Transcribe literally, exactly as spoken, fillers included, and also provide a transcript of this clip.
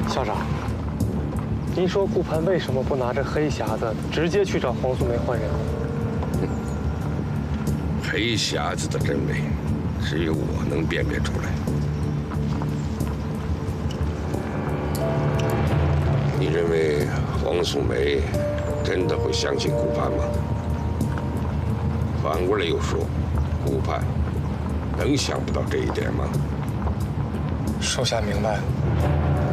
校长，您说顾盼为什么不拿着黑匣子直接去找黄素梅换人？ 黑匣子的真伪，只有我能辨别出来。你认为黄素梅真的会相信顾盼吗？反过来又说，顾盼能想不到这一点吗？ 属下明白了。